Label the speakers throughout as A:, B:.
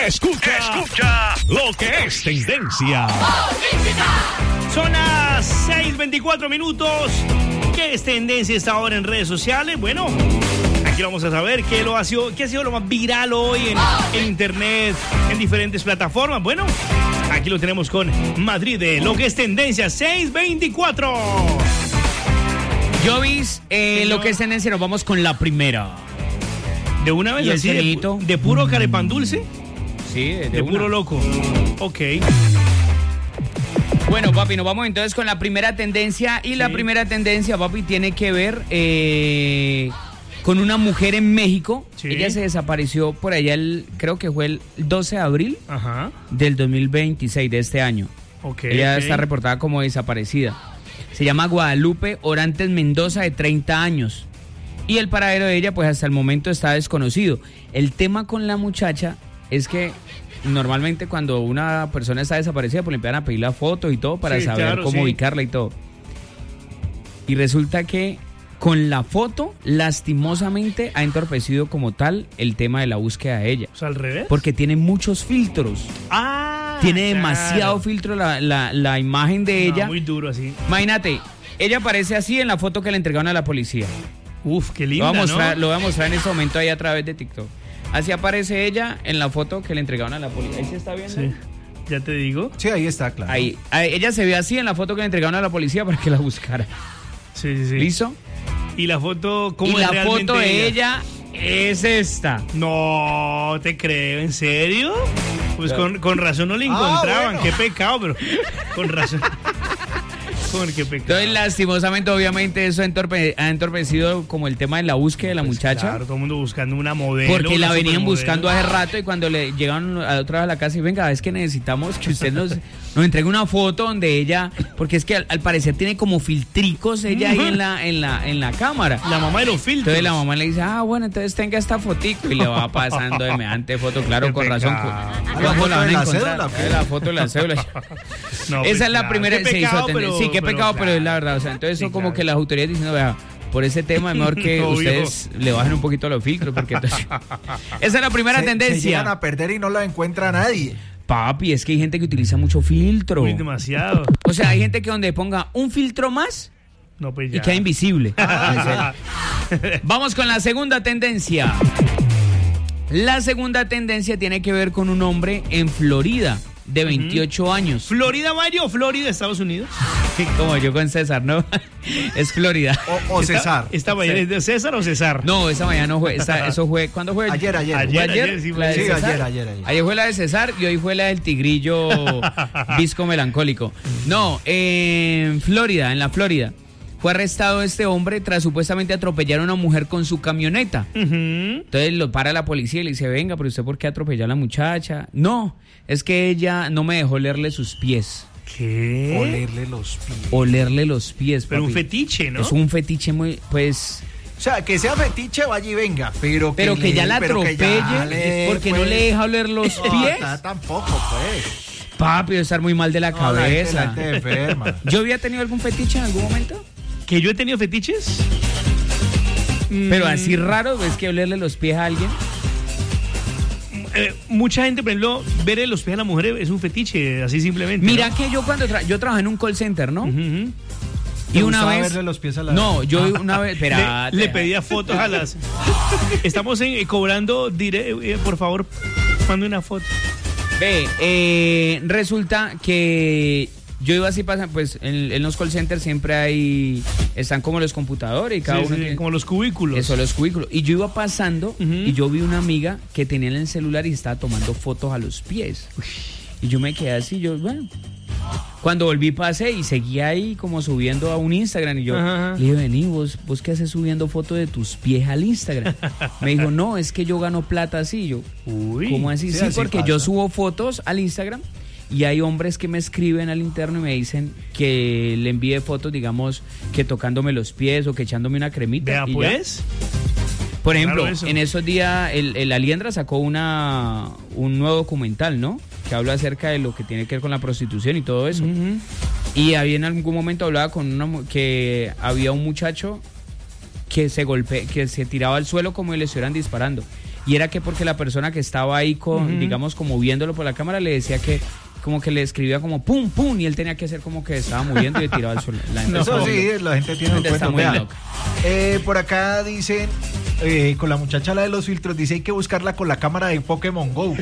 A: Escucha lo que es tendencia. Son las 6:24 minutos. ¿Qué es tendencia esta hora en redes sociales? Bueno, aquí vamos a saber qué ha sido lo más viral hoy en internet, en diferentes plataformas. Bueno, aquí lo tenemos con Madrid de lo que es tendencia 6:24.
B: Jovis, lo que es tendencia, nos vamos con la primera.
A: ¿De una vez así? ¿De puro carepan dulce?
B: Sí,
A: de puro loco. Ok.
B: Bueno, papi, nos vamos entonces con la primera tendencia. Y la primera tendencia, papi, tiene que ver con una mujer en México. Sí. Ella se desapareció por allá, creo que fue el 12 de abril del 2026 de este año. Ella está reportada como desaparecida. Se llama Guadalupe Orantes Mendoza, de 30 años. Y el paradero de ella, pues hasta el momento está desconocido. El tema con la muchacha es que normalmente cuando una persona está desaparecida, pues le empiezan a pedir la foto y todo para saber cómo ubicarla y todo. Y resulta que con la foto, lastimosamente, ha entorpecido como tal el tema de la búsqueda de ella.
A: O sea, al revés.
B: Porque tiene muchos filtros. Tiene demasiado filtro la imagen de ella.
A: Muy duro así.
B: Imagínate, ella aparece así en la foto que le entregaron a la policía.
A: Uf, qué linda,
B: Lo voy a mostrar en este momento ahí a través de TikTok. Así aparece ella en la foto que le entregaron a la policía. ¿Ahí se está viendo?
A: Sí, ya te digo.
C: Sí, ahí está, claro.
B: Ahí, ella se ve así en la foto que le entregaron a la policía para que la buscara.
A: Sí.
B: ¿Listo?
A: ¿Y la foto cómo
B: es
A: realmente?
B: Y la foto de ella es esta.
A: No te creo, ¿en serio? Pues con razón no le encontraban. Bueno. Qué pecado, pero con razón. Qué pecado.
B: Entonces, lastimosamente, obviamente, eso ha entorpecido como el tema de la búsqueda de la muchacha.
A: Claro, todo el mundo buscando una modelo.
B: Porque la venían buscando hace rato y cuando le llegaron otra vez a la casa y venga, es que necesitamos que usted nos entregue una foto donde ella, porque es que al parecer tiene como filtricos ella ahí en la cámara.
A: La mamá de los filtros.
B: Entonces la mamá le dice, bueno, entonces tenga esta fotico y le va pasando de mediante foto, claro, qué con razón.
C: La foto de la cédula.
B: La foto de la cédula.
A: No,
B: esa es la primera.
A: Qué pecado,
B: sí, qué pecado, pero es la verdad. O sea, entonces eso como que las autoridades diciendo, vea, por ese tema es mejor que ustedes le bajen un poquito los filtros, porque entonces... Esa es la primera tendencia.
C: Se llegan a perder y no la encuentra nadie.
B: Papi, es que hay gente que utiliza mucho filtro.
A: Uy, demasiado.
B: O sea, hay gente que donde ponga un filtro más
A: pues ya.
B: Y queda invisible. Vamos con la segunda tendencia. La segunda tendencia tiene que ver con un hombre en Florida de 28 años.
A: ¿Florida, Mario, o Florida, Estados Unidos?
B: Como yo con César, ¿no? Es Florida.
C: O César.
A: ¿Esta mañana es de César o César?
B: No, esa mañana no fue. Eso fue. ¿Cuándo fue?
C: Ayer.
A: Ayer, sí,
C: ayer.
B: Ayer fue la de César y hoy fue la del tigrillo visco melancólico. No, en la Florida. Fue arrestado este hombre tras supuestamente atropellar a una mujer con su camioneta. Entonces lo para la policía y le dice, venga, pero ¿usted por qué atropelló a la muchacha? No, es que ella no me dejó olerle sus pies.
A: ¿Qué?
B: Olerle los pies,
A: pero
B: papi.
A: Un fetiche, ¿no?
B: Es un fetiche muy, pues...
C: O sea, que sea fetiche, vaya y venga, pero
B: que ya la atropelle, porque no le deja oler los pies.
C: Tampoco, pues.
B: Papi, debe estar muy mal de la cabeza.
C: La gente enferma.
B: ¿Yo había tenido algún fetiche en algún momento?
A: ¿Que yo he tenido fetiches?
B: Pero así raro, ¿es que olerle los pies a alguien?
A: Mucha gente, por ejemplo, verle los pies a la mujer es un fetiche, así simplemente.
B: Mira, ¿no? Que yo cuando yo trabajé en un call center, ¿no?
C: Y una vez verle los pies a la...
B: No, yo una vez...
A: Le pedía fotos a las... Estamos cobrando... por favor, mande una foto.
B: Resulta que... Yo iba así, pues en los call centers siempre están como los computadores y cada uno tiene,
A: como los cubículos.
B: Eso, los cubículos. Y yo iba pasando y yo vi una amiga que tenía en el celular y estaba tomando fotos a los pies. Y yo me quedé así, bueno. Cuando volví pasé y seguía ahí como subiendo a un Instagram y yo le dije, vení, vos qué haces subiendo fotos de tus pies al Instagram. Me dijo, no, es que yo gano plata así. Y yo, ¿cómo así? Sí, porque pasa. Yo subo fotos al Instagram. Y hay hombres que me escriben al interno y me dicen que le envíe fotos, digamos, que tocándome los pies o que echándome una cremita.
A: Vea, pues.
B: Ya. Por ejemplo, en esos días el Aliendra sacó un nuevo documental, ¿no? Que habla acerca de lo que tiene que ver con la prostitución y todo eso. Y había en algún momento hablaba con que había un muchacho que se tiraba al suelo como si le estuvieran disparando. y era que porque la persona que estaba ahí digamos como viéndolo por la cámara le decía que como que le escribía como pum pum y él tenía que hacer como que estaba muriendo y le tiraba al suelo.
C: Eso sí, la gente tiene un cuento.
B: Muy loca.
C: Por acá dicen con la muchacha la de los filtros, dice hay que buscarla con la cámara de Pokémon Go.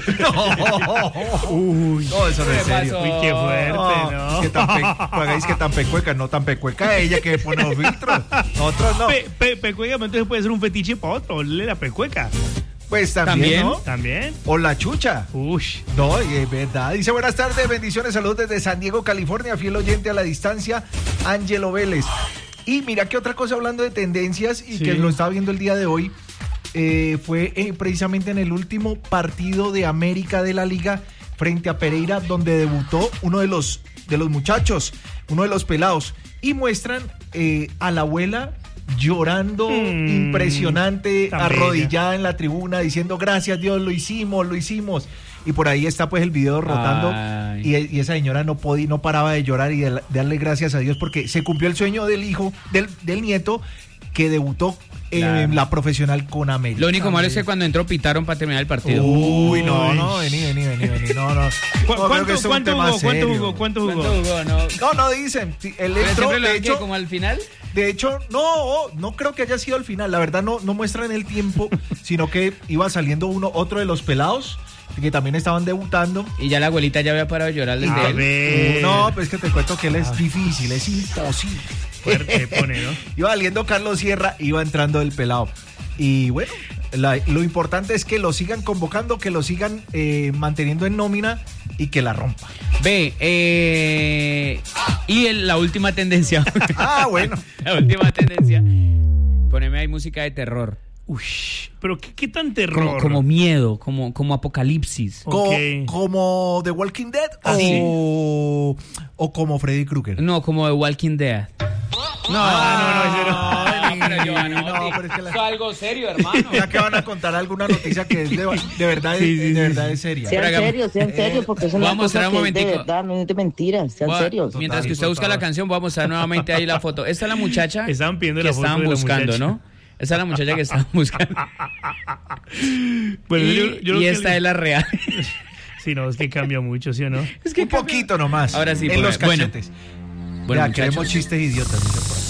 A: Uy,
C: no, eso no es serio.
A: Uy, qué fuerte, ¿no?
C: Es que tan pecueca, no tan pecueca ella que pone los filtros. Nosotros no.
A: Pecueca, entonces puede ser un fetiche para otro, la pecueca.
C: Pues también, ¿no?
A: También.
C: O la chucha.
A: Uy.
C: No, es verdad. Dice, buenas tardes, bendiciones, saludos desde San Diego, California, fiel oyente a la distancia, Ángelo Vélez. Y mira que otra cosa hablando de tendencias y que lo estaba viendo el día de hoy, fue precisamente en el último partido de América de la Liga frente a Pereira, donde debutó uno de los muchachos, uno de los pelados, y muestran a la abuela llorando, impresionante, arrodillada en la tribuna, diciendo gracias Dios, lo hicimos. Y por ahí está pues el video rotando y esa señora no paraba de llorar y de darle gracias a Dios porque se cumplió el sueño del hijo, del nieto que debutó en la profesional con América.
B: Lo único malo es que cuando entró pitaron para terminar el partido.
C: Uy, no, vení. No.
A: ¿Cuánto jugó?
C: No dicen. Él entró, de hecho,
B: como al final.
C: De hecho, no creo que haya sido al final. La verdad no muestran el tiempo, sino que iba saliendo otro de los pelados que también estaban debutando.
B: Y ya la abuelita ya había parado de llorar desde él.
C: No, pues que te cuento que él es difícil, es imposible.
A: Fuerte pone, ¿no?
C: Iba saliendo Carlos Sierra, iba entrando el pelado. Y bueno, lo importante es que lo sigan convocando, que lo sigan manteniendo en nómina y que la rompa.
B: La última tendencia.
C: Bueno.
B: La última tendencia. Poneme ahí música de terror.
A: Uy, pero ¿qué tan terror?
B: Como miedo, como apocalipsis.
C: ¿Como The Walking Dead? ¿O como Freddy Krueger?
B: No, como The Walking Dead.
A: No,
C: pero es que
B: es algo serio, hermano.
C: Ya que van a contar alguna noticia que es de verdad, de verdad es seria.
D: Sean serios, porque eso no es de verdad, no es de mentiras, sean serios.
B: Mientras que usted busca la canción, voy a mostrar nuevamente ahí la foto. Esta es la muchacha que estaban buscando, ¿no? Esa es la muchacha que estaban buscando.
A: Bueno,
B: y esta es la real.
A: Sí, no, es que cambia mucho, ¿sí o no?
C: Es que un poquito nomás.
B: Ahora sí,
C: en los cachetes.
B: Bueno,
C: ya, queremos chistes idiotas, dice por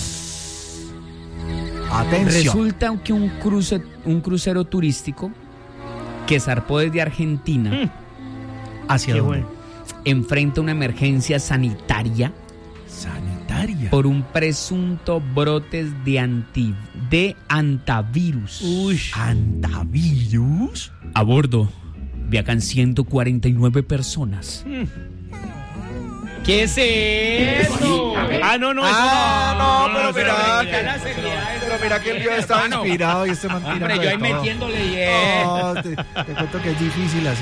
C: ahí. Atención.
B: Resulta que un crucero turístico que zarpó desde Argentina
C: ¿hacia dónde?
B: Enfrenta una emergencia sanitaria por un presunto brote de antivirus.
C: Uy. ¿Antivirus?
B: A bordo viajan 149 personas. ¿Qué es eso?
C: No, pero mira que el video estaba inspirado y este man tirando.
B: Hombre, yo ahí metiéndole
C: te cuento que es difícil así.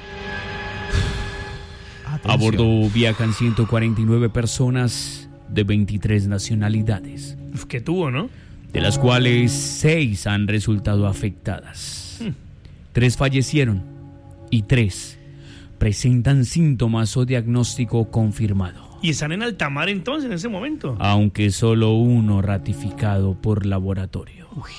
B: A bordo viajan 149 personas de 23 nacionalidades.
A: ¿Qué tuvo, no?
B: De las cuales 6 han resultado afectadas. 3 fallecieron y 3 presentan síntomas o diagnóstico confirmado.
A: ¿Y están en alta mar entonces en ese momento?
B: Aunque solo uno ratificado por laboratorio.
A: Uy.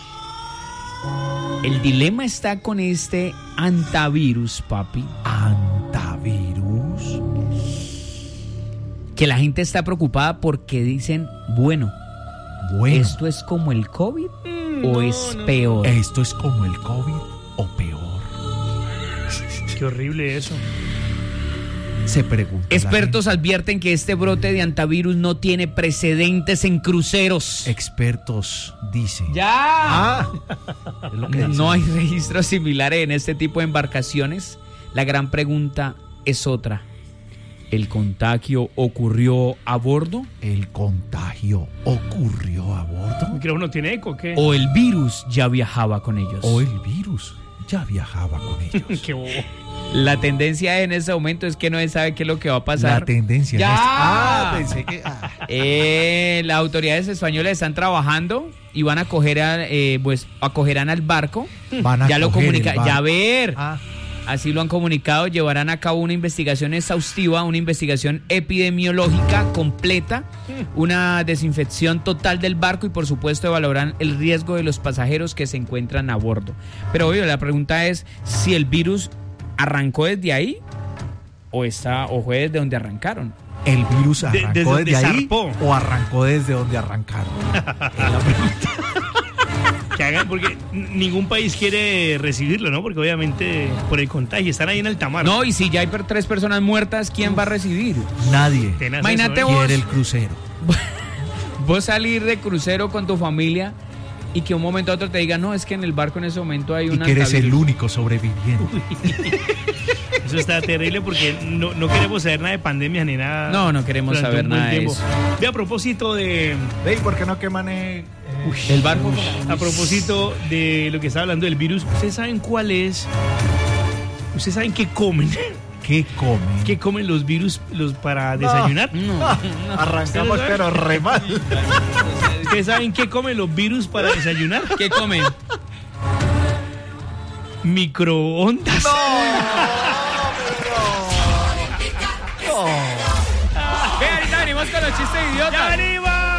B: El dilema está con este antivirus, papi.
C: ¿Antivirus?
B: Que la gente está preocupada porque dicen, bueno, ¿esto es como el COVID o es peor?
C: ¿Esto es como el COVID o peor?
A: Qué horrible eso.
C: Se pregunta.
B: Expertos advierten que este brote de antivirus no tiene precedentes en cruceros.
C: Expertos dicen.
B: ¡Ya!
C: Es lo que
B: no hay registros similares en este tipo de embarcaciones. La gran pregunta es otra. ¿El contagio ocurrió a bordo?
C: ¿El contagio ocurrió a bordo?
A: ¿El micrófono tiene eco o qué?
B: ¿O el virus ya viajaba con ellos?
C: ¿O el virus ya viajaba con ellos?
A: Qué bobo.
B: La tendencia en ese momento es que no se sabe qué es lo que va a pasar.
C: La tendencia.
B: ¡Ya!
C: Pensé que...
B: Las autoridades españolas están trabajando y van a acogerán al barco.
C: Van a
B: ya lo comunican.
C: Ya
B: ver. Así lo han comunicado, llevarán a cabo una investigación exhaustiva, una investigación epidemiológica completa, una desinfección total del barco y por supuesto evaluarán el riesgo de los pasajeros que se encuentran a bordo. Pero obvio, la pregunta es si el virus arrancó desde ahí o fue desde donde arrancaron.
C: ¿El virus arrancó desde ahí
A: zarpó
C: o arrancó desde donde arrancaron? Es la pregunta.
A: Que hagan, porque ningún país quiere recibirlo, ¿no? Porque obviamente por el contagio están ahí en alta mar.
B: No, y si ya hay 3 personas muertas, ¿quién va a recibir?
C: Nadie.
B: Imagínate vos.
C: Quiere el crucero.
B: Vos salir de crucero con tu familia y que un momento a otro te digan, no, es que en el barco en ese momento hay una...
C: Y que eres el único sobreviviente.
A: Eso está terrible porque no queremos saber nada de pandemias ni nada.
B: No queremos saber nada de eso.
A: Ve, a propósito de...
C: Ve, ¿por qué no queman
B: el barco?
A: A propósito de lo que está hablando del virus, ¿ustedes saben cuál es? ¿Ustedes saben qué comen?
C: ¿Qué comen?
A: ¿Qué comen los virus para desayunar?
B: No.
C: Arrancamos pero re mal.
A: ¿Ustedes saben qué comen los virus para desayunar?
B: ¿Qué comen?
A: Microondas.
B: Ve, ahorita venimos con los chistes idiotas.
A: ¡Ya venimos!